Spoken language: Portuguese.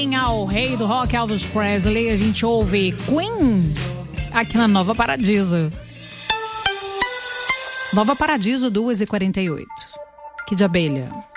homenagem ao rei do rock, Elvis Presley, a gente ouve Queen aqui na Nova Paradiso. Nova Paradiso, 2h48. Que de abelha.